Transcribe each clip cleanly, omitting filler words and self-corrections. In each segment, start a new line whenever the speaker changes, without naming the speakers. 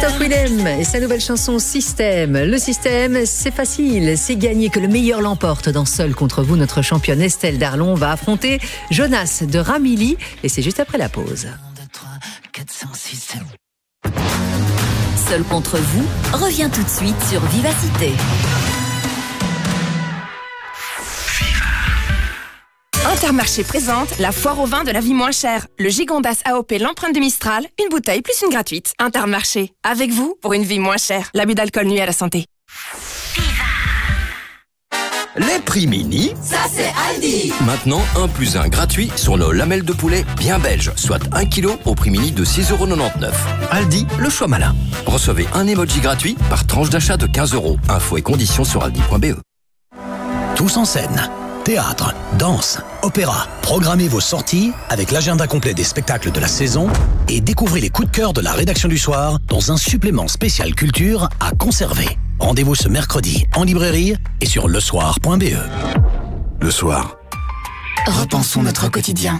Christophe Willem et sa nouvelle chanson Système. Le système, c'est facile, c'est gagné, que le meilleur l'emporte. Dans Seul contre vous, notre championne Estelle Darlon va affronter Jonas de Ramilly et c'est juste après la pause.
Seul contre vous revient tout de suite sur Vivacité.
Intermarché présente la foire au vin de la vie moins chère. Le Gigondas AOP, l'empreinte de Mistral, une bouteille plus une gratuite. Intermarché, avec vous pour une vie moins chère. L'abus d'alcool nuit à la santé.
Les prix mini,
Ça c'est Aldi.
maintenant 1 + 1 gratuit sur nos lamelles de poulet bien belges, soit 1 kg au prix mini de 6,99 €. Aldi, le choix malin. Recevez un emoji gratuit par tranche d'achat de 15 €. Infos et conditions sur aldi.be.
Tous en scène. Théâtre, danse, opéra. Programmez vos sorties avec l'agenda complet des spectacles de la saison et découvrez les coups de cœur de la rédaction du soir dans un supplément spécial culture à conserver. Rendez-vous ce mercredi en librairie et sur lesoir.be.
Le soir.
Repensons notre quotidien.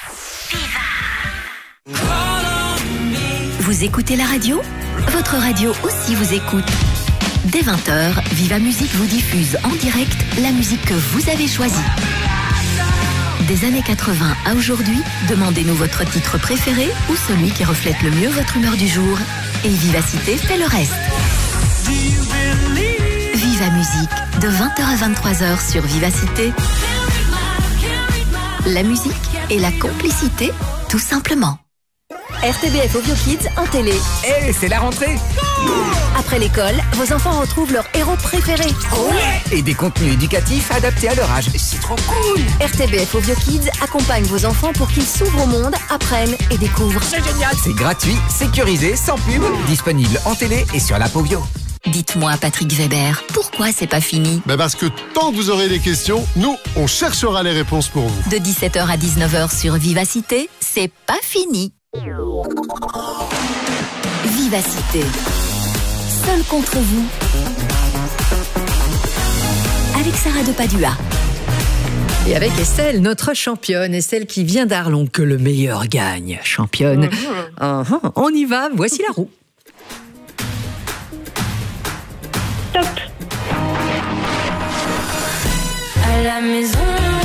Vous écoutez la radio ? Votre radio aussi vous écoute. Dès 20h, Viva Musique vous diffuse en direct la musique que vous avez choisie. Des années 80 à aujourd'hui, demandez-nous votre titre préféré ou celui qui reflète le mieux votre humeur du jour. Et Vivacité fait le reste. Viva Musique, de 20h à 23h sur Vivacité. La musique et la complicité, tout simplement. RTBF Audio Kids en télé.
C'est la rentrée.
Après l'école, vos enfants retrouvent leur héros préféré.
Et des contenus éducatifs adaptés à leur âge. C'est trop cool.
RTBF Audio Kids accompagne vos enfants pour qu'ils s'ouvrent au monde, apprennent et découvrent.
C'est génial. C'est gratuit, sécurisé, sans pub, disponible en télé et sur l'app Audio.
Dites-moi, Patrick Weber, pourquoi c'est pas fini ?
Parce que tant que vous aurez des questions, nous, on cherchera les réponses pour vous.
De 17h à 19h sur Vivacité, c'est pas fini. Vivacité. Seul contre vous. Avec Sarah de Padua.
Et avec Estelle, notre championne, Estelle qui vient d'Arlon, que le meilleur gagne. Championne. On y va, voici la roue.
Top. À la maison,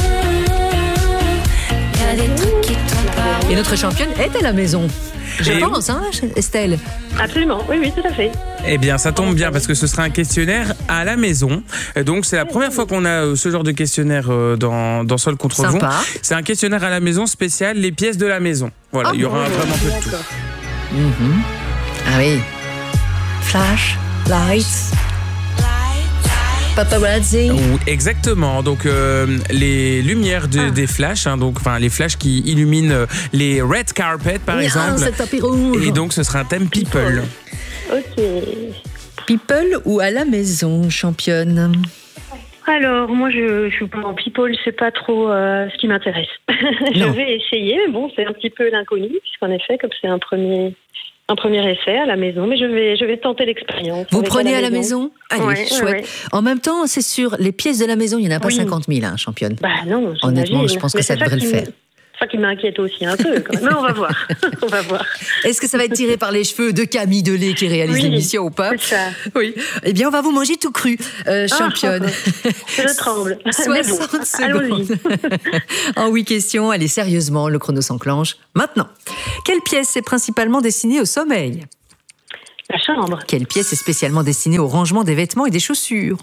y a des trucs qui tombent pas.
Et notre championne est à la maison. Je pense, hein, Estelle?
Absolument, oui, tout à fait.
Eh bien, ça tombe bien parce que ce sera un questionnaire à la maison. Donc, c'est la première fois qu'on a ce genre de questionnaire dans Seul contre vous. C'est un questionnaire à la maison spécial, les pièces de la maison. Voilà, il y aura vraiment un peu de tout.
Ah oui. Flash, lights, paparazzi.
Exactement. Donc les lumières des flashs, donc les flashs qui illuminent les red carpets par exemple.
C'est tapis rouge.
Et donc ce sera un thème people.
Ok.
People ou à la maison, championne?
Alors, moi, je suis pas en people, c'est pas trop ce qui m'intéresse. Je vais essayer, mais bon, c'est un petit peu l'inconnu, puisqu'en effet, comme c'est un premier essai à la maison, mais je vais tenter l'expérience.
Vous prenez à la maison? Allez, chouette. Ouais. En même temps, c'est sûr, les pièces de la maison, il n'y en a pas 50 000, hein, championne.
Non,
honnêtement, je pense que ça devrait le faire.
C'est ça qui m'inquiète aussi un peu, quand même. Mais on va voir. On va voir.
Est-ce que ça va être tiré par les cheveux de Camille Delay qui réalise l'émission ou pas?
C'est ça.
Oui. Eh bien, on va vous manger tout cru, championne.
Je tremble.
60 secondes. En 8 questions, allez, sérieusement, le chrono s'enclenche. Maintenant, quelle pièce est principalement destinée au sommeil?
La chambre.
Quelle pièce est spécialement destinée au rangement des vêtements et des chaussures?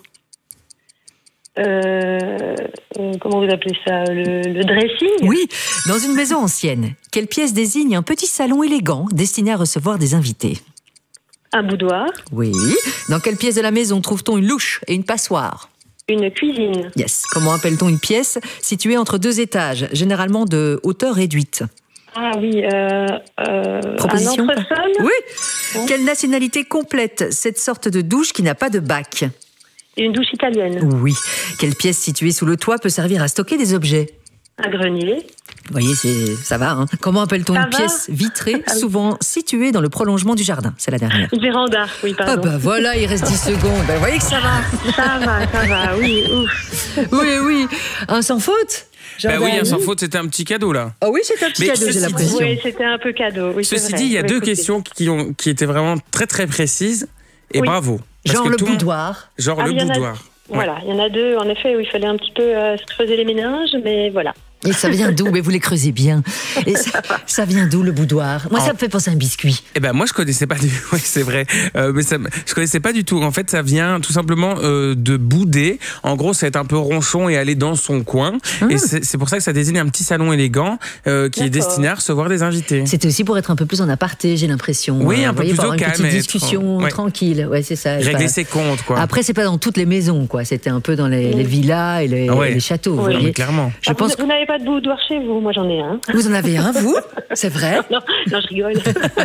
Comment vous appelez ça, le dressing?
Oui, dans une maison ancienne, quelle pièce désigne un petit salon élégant destiné à recevoir des invités?
Un boudoir.
Oui. Dans quelle pièce de la maison trouve-t-on une louche et une passoire?
Une cuisine.
Yes. Comment appelle-t-on une pièce située entre 2 étages, généralement de hauteur réduite?
Ah oui,
Proposition?
un entresol?
Oui. Quelle nationalité complète cette sorte de douche qui n'a pas de bac?
Une douche italienne.
Oui. Quelle pièce située sous le toit peut servir à stocker des objets?
Un grenier.
Vous voyez, ça va. Hein. Comment appelle-t-on une pièce vitrée, souvent située dans le prolongement du jardin? C'est la dernière.
Une véranda, oui, pardon.
Ah voilà, il reste 10 secondes. Vous voyez que ça va.
Ça va, oui, ouf.
Oui. Un sans faute?
Bah oui, sans faute, c'était un petit cadeau là.
Oh oui, c'était un petit cadeau, j'ai l'impression.
Oui, c'était un peu cadeau. Oui,
ceci dit, il y a deux questions qui étaient vraiment très très précises et bravo.
Genre le boudoir.
Genre le boudoir.
Voilà, il y en a deux, en effet, où il fallait un petit peu se creuser les méninges, mais voilà.
Et ça vient d'où? Mais vous les creusez bien. Et ça vient d'où, le boudoir? Moi, ça me fait penser à un biscuit.
Eh ben, moi, je connaissais pas du tout. Oui, c'est vrai. Mais je connaissais pas du tout. En fait, ça vient tout simplement de bouder. En gros, c'est être un peu ronchon et aller dans son coin. Et c'est pour ça que ça désigne un petit salon élégant qui est destiné à recevoir des invités.
C'était aussi pour être un peu plus en aparté, j'ai l'impression.
Oui, un peu plus au calme.
Une petite discussion tranquille. Ouais, c'est ça.
Régler ses comptes, quoi.
Après, c'est pas dans toutes les maisons, quoi. C'était un peu dans les villas et les châteaux. Vous voyez.
Clairement.
Je pense
vous n'avez pas de boudoir chez vous? Moi, j'en ai un.
Vous en avez un, vous? C'est vrai?
Non, je rigole.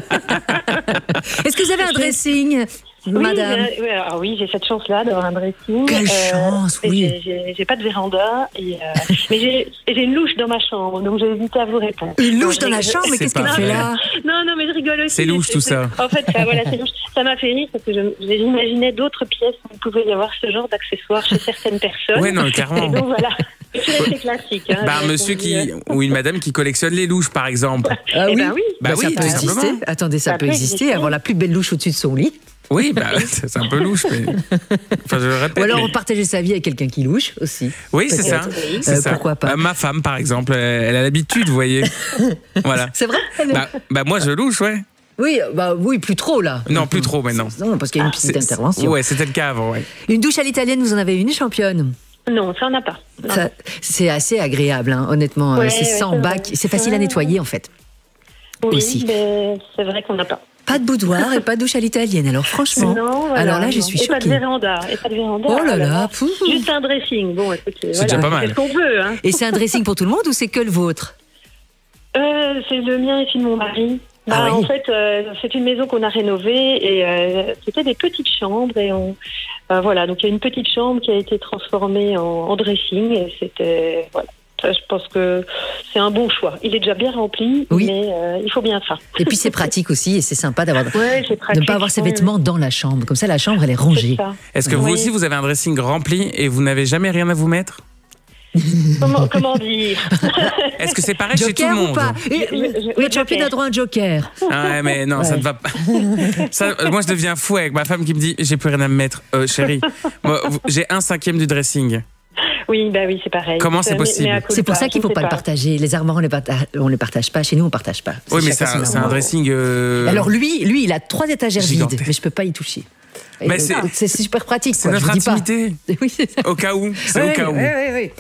Est-ce que vous avez un dressing, madame?
Oui, j'ai cette chance-là d'avoir un dressing.
Quelle chance, oui.
J'ai pas de véranda, mais j'ai une louche dans ma chambre, donc j'ai hésité à vous répondre.
Une louche dans la chambre? Mais qu'est-ce qu'elle fait là?
Non, mais je rigole aussi.
C'est louche tout ça.
En fait, c'est louche. Ça m'a fait rire parce que j'imaginais d'autres pièces où il pouvait y avoir ce genre d'accessoires chez certaines personnes.
Oui, non, carrément.
Et donc voilà. C'est classique.
Un monsieur ou une madame qui collectionne les louches, par exemple.
Ah oui,
oui.
Ça peut exister. Attendez, ça peut exister. Avoir la plus belle louche au-dessus de son lit.
Oui, c'est un peu louche, mais. Enfin, je le répète.
Ou alors partager sa vie avec quelqu'un qui louche aussi.
Oui, c'est ça.
Pourquoi pas.
Ma femme, par exemple, elle a l'habitude, vous voyez. Voilà.
C'est vrai?
Moi, je louche, ouais.
Oui, plus trop là.
Non, plus trop maintenant.
Non, parce qu'il y a une petite intervention.
Ouais, c'était le cas avant, ouais.
Une douche à l'italienne, vous en avez une, championne?
Non, ça on n'a pas.
C'est assez agréable, hein, honnêtement. C'est sans bac, c'est facile à nettoyer en fait.
Oui,
aussi.
Mais c'est vrai qu'on n'a pas.
Pas de boudoir et pas de douche à l'italienne. Alors franchement, alors là je suis choquée.
Et pas de véranda.
Oh là là,
juste un dressing. Bon, écoutez,
c'est déjà pas mal.
C'est ce qu'on veut. Hein.
Et c'est un dressing pour tout le monde ou c'est que le vôtre?
C'est le mien et celui de mon mari. En fait, c'est une maison qu'on a rénovée et c'était des petites chambres et voilà. Donc il y a une petite chambre qui a été transformée en dressing et c'était je pense que c'est un bon choix. Il est déjà bien rempli, mais il faut bien ça.
Et puis c'est pratique aussi et c'est sympa de
ne
pas avoir ses vêtements dans la chambre. Comme ça, la chambre elle est rangée.
Est-ce que vous aussi vous avez un dressing rempli et vous n'avez jamais rien à vous mettre?
Comment dire?
Est-ce que c'est pareil chez tout le monde?
Ou pas le champion a droit à un joker.
Ouais, mais non, ça ne va pas. Moi, je deviens fou avec ma femme qui me dit j'ai plus rien à me mettre. Chérie, moi, j'ai 1/5 du dressing.
Oui, c'est pareil.
Comment c'est possible?
C'est pour ça qu'il ne faut pas le partager. Les armoires, on ne les partage pas. Chez nous, on ne partage pas.
Oui, mais c'est un dressing.
Alors lui, il a 3 étagères vides, mais je ne peux pas y toucher. C'est super pratique.
C'est notre intimité.
Oui, c'est ça.
Au cas où. C'est au cas où.
Oui.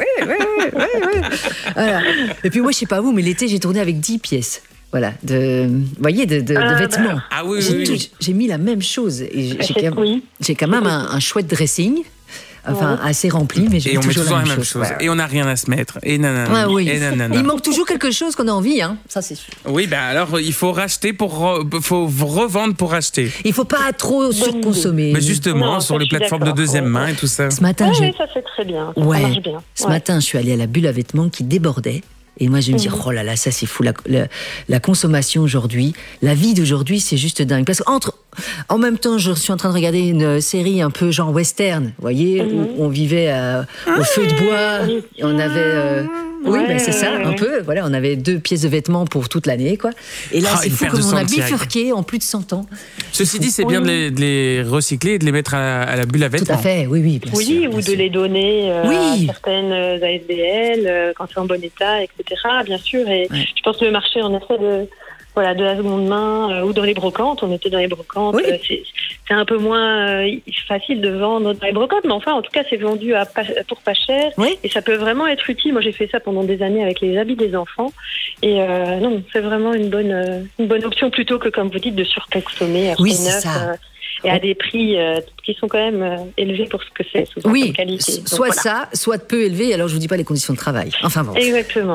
Voilà. Et puis moi, je ne sais pas vous, mais l'été, j'ai tourné avec 10 pièces. Voilà, de vêtements.
Ah oui,
j'ai mis la même chose. Et j'ai quand même un chouette dressing. Enfin, assez rempli, mais je mets toujours la même chose.
Et on n'a rien à se mettre. Et
Il manque toujours quelque chose qu'on a envie, hein. Ça c'est sûr.
Oui, alors il faut racheter faut revendre pour acheter.
Il faut pas trop surconsommer.
Mais justement, sur les plateformes de deuxième main et tout ça.
Ce matin,
ça c'est très bien. Ça marche bien.
Ce matin, je suis allée à la bulle à vêtements qui débordait. Et moi, je me dis, oh là là, ça c'est fou. La consommation aujourd'hui, la vie d'aujourd'hui, c'est juste dingue. Parce en même temps, je suis en train de regarder une série un peu genre western, vous voyez, où on vivait au feu de bois. Et on avait... c'est ça, un peu. Voilà, on avait 2 pièces de vêtements pour toute l'année, quoi. Et là, c'est fou comme on a bifurqué en plus de 100 ans.
Ceci dit, c'est bien de les recycler et de les mettre à la bulle à vêtements.
Tout à fait, oui, bien sûr.
Ou de les donner à certaines ASBL quand c'est en bon état, etc. Bien sûr. Et je pense que le marché, en effet, de la seconde main ou dans les brocantes. On était dans les brocantes. C'est un peu moins facile de vendre dans les brocantes, mais enfin, en tout cas, c'est vendu pour pas cher. Et ça peut vraiment être utile. Moi, j'ai fait ça pendant des années avec les habits des enfants. Et non, c'est vraiment une bonne option plutôt que, comme vous dites, de surconsommer après neuf. Et à des prix qui sont quand même élevés pour ce que c'est, souvent comme qualité. Donc,
soit ça, soit peu élevé, alors je vous dis pas les conditions de travail. Enfin bon.
Exactement.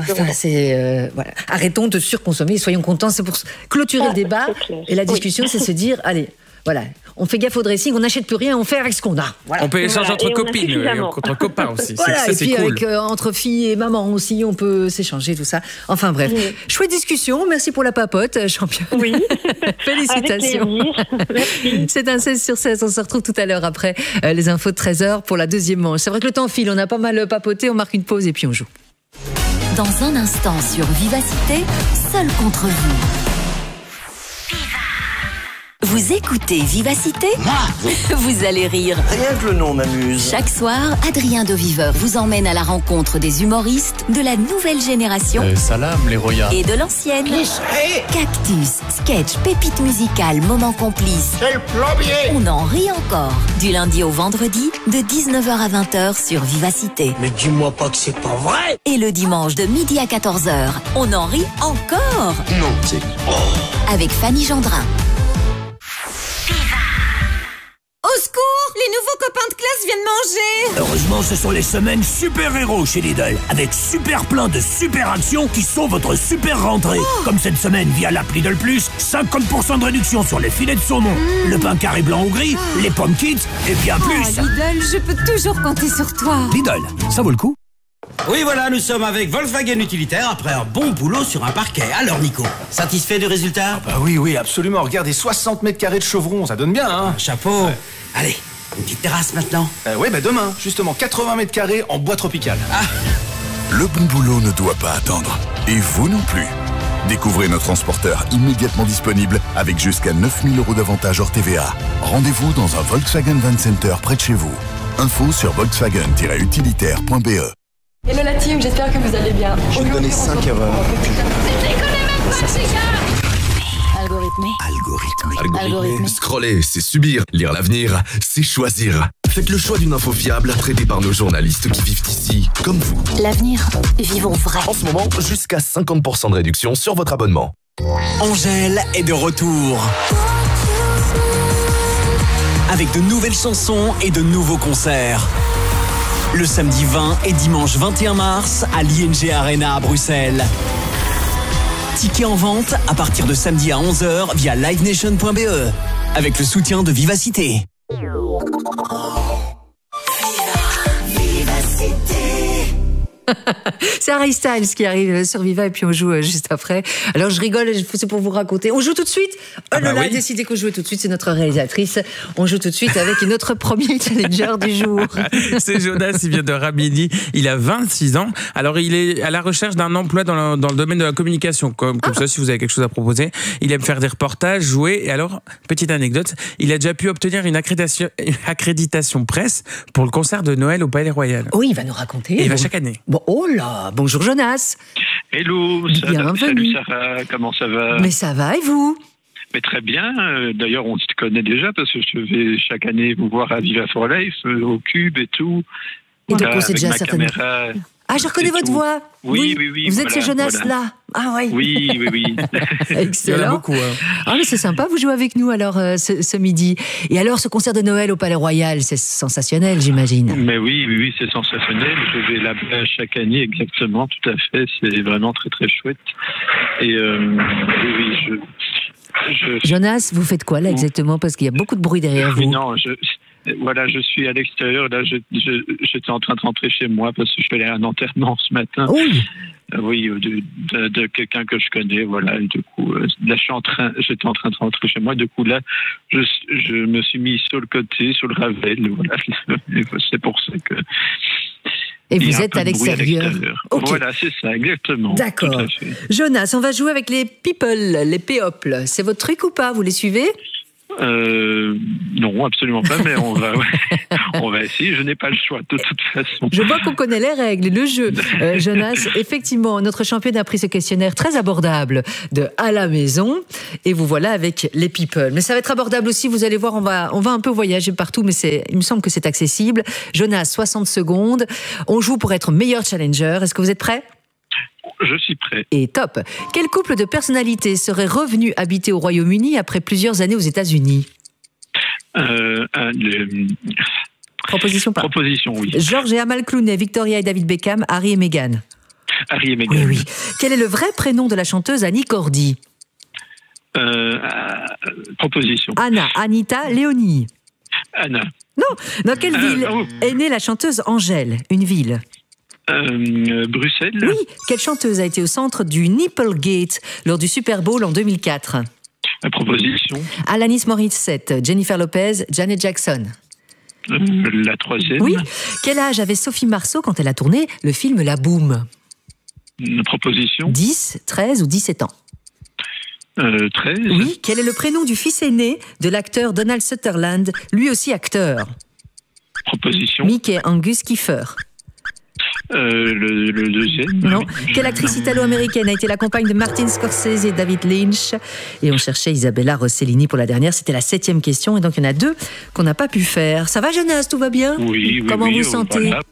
Voilà. Arrêtons de surconsommer, soyons contents, c'est pour clôturer le débat. Et la discussion, c'est se dire, allez, voilà, on fait gaffe au dressing, on n'achète plus rien, on fait avec ce qu'on a. Voilà.
On peut échanger entre copines, entre copains aussi.
Et puis cool. Entre filles et mamans aussi, on peut s'échanger tout ça. Enfin bref, chouette discussion, merci pour la papote, championne.
Oui.
Félicitations.
Merci.
C'est un 16/16, on se retrouve tout à l'heure après les infos de 13h pour la deuxième manche. C'est vrai que le temps file, on a pas mal papoté, on marque une pause et puis on joue.
Dans un instant sur Vivacité, seul contre vous. Vous écoutez Vivacité ? Vous allez rire.
Rien que le nom m'amuse.
Chaque soir, Adrien Deviveur vous emmène à la rencontre des humoristes de la nouvelle génération
Salam les royas
et de l'ancienne. Cactus, sketch, pépites musicales, moments complices.
C'est le plombier.
On en rit encore. Du lundi au vendredi, de 19h à 20h sur Vivacité.
Mais dis-moi pas que c'est pas vrai.
Et le dimanche de midi à 14h, on en rit encore.
Non, c'est...
Avec Fanny Gendrin.
Au secours! Les nouveaux copains de classe viennent manger!
Heureusement, ce sont les semaines super-héros chez Lidl, avec super plein de super actions qui sont votre super rentrée. Comme cette semaine via l'app Lidl Plus, 50% de réduction sur les filets de saumon, le pain carré blanc ou gris, les pommes kids et bien plus.
Lidl, je peux toujours compter sur toi.
Lidl, ça vaut le coup.
Oui, voilà, nous sommes avec Volkswagen Utilitaire après un bon boulot sur un parquet. Alors, Nico, satisfait du résultat?
Oui, absolument. Regardez, 60 mètres carrés de chevrons, ça donne bien, hein.
Chapeau. Ouais. Allez, une petite terrasse maintenant.
Demain, justement, 80 mètres carrés en bois tropical.
Le bon boulot ne doit pas attendre. Et vous non plus. Découvrez nos transporteurs immédiatement disponibles avec jusqu'à 9 000 € d'avantages hors TVA. Rendez-vous dans un Volkswagen Van Center près de chez vous. Info sur volkswagen-utilitaire.be.
Hello la team, j'espère que vous allez bien.
Je vais te donner 5 erreurs.
Algorithmé.
Scroller, c'est subir. Lire l'avenir, c'est choisir. Faites le choix d'une info fiable, traitée par nos journalistes qui vivent ici, comme vous.
L'avenir, vivons vrai.
En ce moment, jusqu'à 50% de réduction sur votre abonnement.
Angèle est de retour. Avec de nouvelles chansons et de nouveaux concerts. Le samedi 20 et dimanche 21 mars à l'ING Arena à Bruxelles. Tickets en vente à partir de samedi à 11h via livenation.be avec le soutien de Vivacité.
C'est Harry Styles qui arrive sur Viva et puis on joue juste après. Alors je rigole, c'est pour vous raconter. On joue tout de suite. Lola a décidé qu'on jouait tout de suite, c'est notre réalisatrice. On joue tout de suite avec notre premier challenger du jour.
C'est Jonas, il vient de Ramilly, il a 26 ans. Alors il est à la recherche d'un emploi dans le domaine de la communication. Comme ça, si vous avez quelque chose à proposer. Il aime faire des reportages, jouer. Et alors, petite anecdote, il a déjà pu obtenir une accréditation presse pour le concert de Noël au Palais Royal.
Oui, il va nous raconter.
Et il va chaque année.
Bon, oh là, bonjour Jonas.
Hello, salut Sarah, comment ça va?
Mais ça va et vous?
Mais très bien, d'ailleurs on se connaît déjà parce que je vais chaque année vous voir à Viva for Life, au Cube et tout.
Et donc on sait déjà certainement... Ah, je reconnais votre voix.
Oui.
Vous êtes ce Jonas là. Ah oui.
Oui.
Excellent.
Il y en a beaucoup.
Ah mais c'est sympa, vous jouez avec nous alors ce midi. Et alors ce concert de Noël au Palais Royal, c'est sensationnel, j'imagine.
Mais oui, c'est sensationnel. Je vais là-bas chaque année, exactement, tout à fait. C'est vraiment très très chouette. Et
Jonas, vous faites quoi là exactement? Parce qu'il y a beaucoup de bruit derrière vous.
Non, je suis à l'extérieur. Là, j'étais en train de rentrer chez moi parce que je suis allé à un enterrement ce matin. Oui, de quelqu'un que je connais. Voilà. Et du coup, là, j'étais en train de rentrer chez moi. Du coup, là, je me suis mis sur le côté, sur le Ravel. Voilà. C'est pour ça que.
Et vous êtes à l'extérieur.
Okay. Voilà, c'est ça, exactement.
D'accord. Jonas, on va jouer avec les people, les péoples. C'est votre truc ou pas? Vous les suivez?
Non, absolument pas, mais on va essayer. Je n'ai pas le choix, de toute façon.
Je vois qu'on connaît les règles et le jeu. Jonas, effectivement, notre championne a pris ce questionnaire très abordable de à la maison. Et vous voilà avec les people. Mais ça va être abordable aussi, vous allez voir, on va un peu voyager partout, mais il me semble que c'est accessible. Jonas, 60 secondes. On joue pour être meilleur challenger. Est-ce que vous êtes prêts?
Je suis prêt.
Et top. Quel couple de personnalités serait revenu habiter au Royaume-Uni après plusieurs années aux États-Unis? Proposition,
oui.
George et Amal Clooney, Victoria et David Beckham, Harry et Meghan.
Harry et Meghan.
Oui. Quel est le vrai prénom de la chanteuse Annie Cordy?
Proposition.
Anna, Anita, Léonie.
Anna.
Non. Dans quelle ville est née la chanteuse Angèle? Une ville.
Bruxelles.
Oui. Quelle chanteuse a été au centre du Nipplegate lors du Super Bowl en 2004?
Proposition.
Alanis Morissette, Jennifer Lopez, Janet Jackson.
La troisième.
Oui. Quel âge avait Sophie Marceau quand elle a tourné le film La Boum?
Une proposition.
10, 13 ou 17 ans.
13.
Oui, quel est le prénom du fils aîné de l'acteur Donald Sutherland, lui aussi acteur?
Proposition.
Mickey Angus Kiefer.
Le deuxième.
Non. Quelle actrice italo-américaine a été la compagne de Martin Scorsese et David Lynch? Et on cherchait Isabella Rossellini pour la dernière. C'était la 7e question. Et donc, il y en a 2 qu'on n'a pas pu faire. Ça va, Jonas? Tout va bien?
Oui.
Comment vous sentez?
Voilà.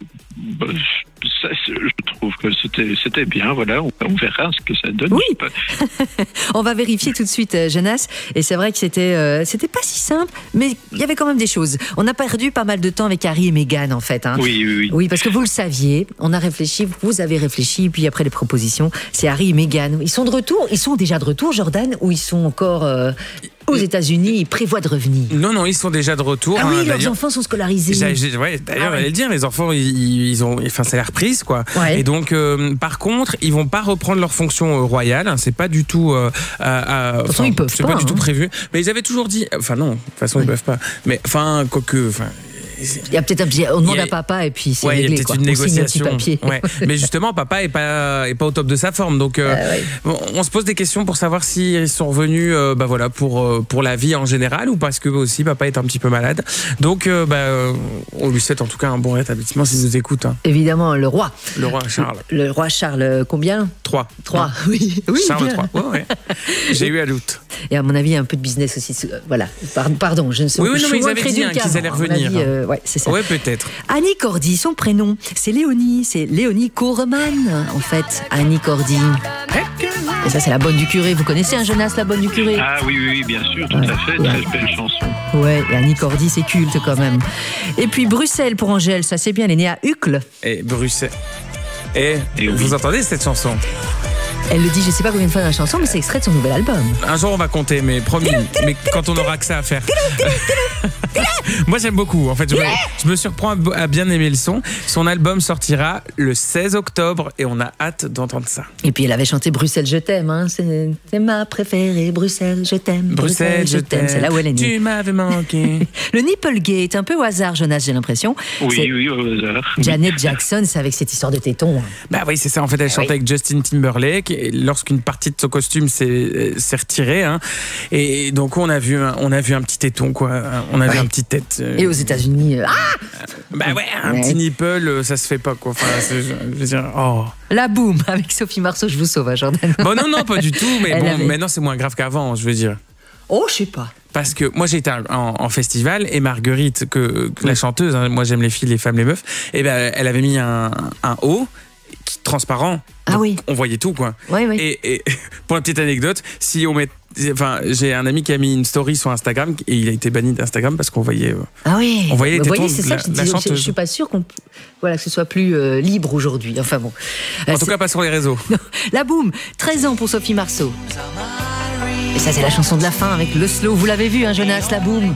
Je trouve que c'était bien, voilà, on verra ce que ça donne.
Oui. On va vérifier tout de suite, Jonas. Et c'est vrai que c'était pas si simple, mais il y avait quand même des choses. On a perdu pas mal de temps avec Harry et Meghan, en fait. Hein.
Oui.
Oui, parce que vous le saviez, on a réfléchi, vous avez réfléchi, puis après les propositions, c'est Harry et Meghan. Ils sont de retour, ils sont déjà de retour, Jordan, ou ils sont encore... aux États-Unis, ils prévoient de revenir.
Non, ils sont déjà de retour.
Ah oui, leurs enfants sont scolarisés.
D'ailleurs, j'allais le dire, les enfants, ils ont, enfin, c'est la reprise, quoi.
Ouais.
Et donc, par contre, ils vont pas reprendre leur fonction royale. C'est pas du tout,
ils peuvent
c'est pas du tout prévu. Mais ils avaient toujours dit, enfin non, de toute façon, ils peuvent pas. Mais enfin, quoique, enfin.
Il y a peut-être un petit... On demande à papa et puis c'est réglé.
Il y a peut-être une négociation.
On signe un petit papier.
Mais justement, papa est pas au top de sa forme. Donc, on se pose des questions pour savoir s'ils sont revenus pour la vie en général ou parce que aussi papa est un petit peu malade. Donc, on lui souhaite en tout cas un bon rétablissement s'il nous écoute. Hein.
Évidemment, le roi.
Le roi Charles.
Le roi Charles, combien?
3.
Oui.
Charles 3. Ouais. J'ai eu à doute.
Et à mon avis, il y a un peu de business aussi. Voilà. Pardon, je ne sais pas.
Oui, mais ils avaient dit qu'ils allaient revenir.
Ouais, c'est ça.
Ouais, peut-être.
Annie Cordy, son prénom, c'est Léonie Courman, en fait. Annie Cordy. Et ça, c'est la bonne du curé. Vous connaissez un Jonas, la bonne du curé?
Ah oui, bien sûr, tout à fait. Très belle chanson.
Ouais, et Annie Cordy, c'est culte quand même. Et puis Bruxelles pour Angèle, ça c'est bien, elle est née à Uccle.
Et Bruxelles. Et vous entendez cette chanson?
Elle le dit, je sais pas combien de fois dans la chanson, mais c'est extrait de son nouvel album.
Un jour on va compter, mais promis. Mais quand on aura que ça à faire. Moi j'aime beaucoup. En fait, je me surprends à bien aimer le son. Son album sortira le 16 octobre et on a hâte d'entendre ça.
Et puis elle avait chanté Bruxelles, je t'aime. Hein. C'est ma préférée, Bruxelles, je t'aime.
Bruxelles, je t'aime.
C'est là où elle est née.
Tu m'avais manqué.
Le Nipplegate, un peu au hasard, Jonas, j'ai l'impression.
Oui, au hasard.
Janet Jackson, c'est avec cette histoire de tétons.
Bah oui, c'est ça. En fait, elle chantait avec Justin Timberlake. Et lorsqu'une partie de son costume s'est retirée, hein, et donc on a vu un petit téton, quoi. On a vu un petit tête.
Et aux États-Unis,
un petit nipple, ça se fait pas, quoi. Enfin, je veux dire,
La boum avec Sophie Marceau, je vous sauve, Jordan.
Bon, non, pas du tout, mais maintenant c'est moins grave qu'avant, je veux dire.
Oh, je sais pas.
Parce que moi j'ai été en festival et Marguerite, que la chanteuse, hein, moi j'aime les filles, les femmes, les meufs, et elle avait mis un haut transparent.
Ah oui.
On voyait tout, quoi.
Oui.
Et pour une petite anecdote, si on met, j'ai un ami qui a mis une story sur Instagram et il a été banni d'Instagram parce qu'on voyait.
Ah oui.
On voyait les tétons
c'est ça
de la chanteuse.
Je suis pas sûre que ce soit plus libre aujourd'hui. Enfin bon.
En tout cas, pas sur les réseaux.
La boum, 13 ans pour Sophie Marceau. Et ça, c'est la chanson de la fin avec le slow. Vous l'avez vu, hein, Jonas, la boum?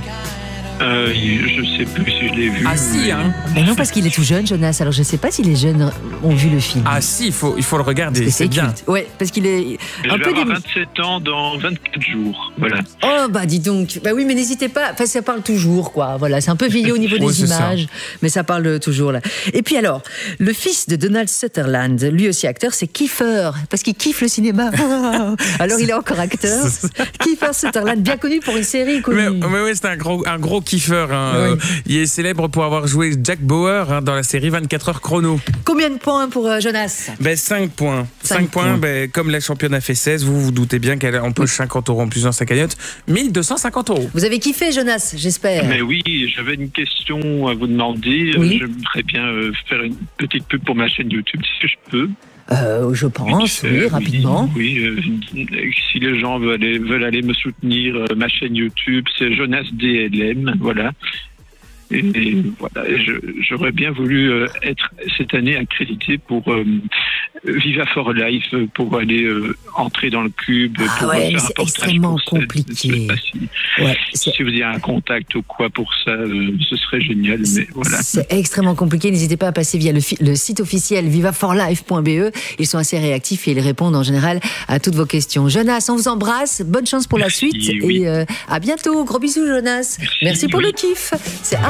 Je sais plus si je l'ai vu.
Ah si, hein.
Mais non, parce qu'il est tout jeune, Jonas. Alors je sais pas si les jeunes ont vu le film.
Ah si, il faut le regarder. C'est bien.
Ouais, parce qu'il est
un peu. Je vais avoir 27 ans dans 24 jours. Voilà.
Oh bah dis donc. Bah oui, mais n'hésitez pas. Enfin, ça parle toujours, quoi. Voilà, c'est un peu vieilli au niveau des images, mais ça parle toujours là. Et puis alors, le fils de Donald Sutherland, lui aussi acteur, c'est Kiefer, parce qu'il kiffe le cinéma. Alors il est encore acteur. Kiefer Sutherland, bien connu pour une série connue.
Mais ouais, c'est un gros kiffer. Hein. Oui. Il est célèbre pour avoir joué Jack Bauer, hein, dans la série 24 heures chrono.
Combien de points pour Jonas?
5 points. 5 points. Comme la championne a fait 16, vous doutez bien qu'elle empoche 50 € en plus dans sa cagnotte. 1250 €.
Vous avez kiffé, Jonas, j'espère.
Mais oui, j'avais une question à vous demander.
Oui.
J'aimerais bien faire une petite pub pour ma chaîne YouTube, si je peux.
Je pense, oui, rapidement.
Oui, si les gens veulent aller me soutenir, ma chaîne YouTube, c'est Jonas DLM, voilà. Et voilà, j'aurais bien voulu être cette année accrédité pour Viva for Life, pour aller entrer dans le cube, pour faire un
c'est
portage
extrêmement compliqué.
Si vous avez un contact ou quoi pour ça, ce serait génial. Mais voilà.
C'est extrêmement compliqué. N'hésitez pas à passer via le site officiel vivaforlife.be. Ils sont assez réactifs et ils répondent en général à toutes vos questions. Jonas, on vous embrasse. Bonne chance pour la suite.
Oui.
Et à bientôt. Gros bisous, Jonas. Merci pour le kiff. C'est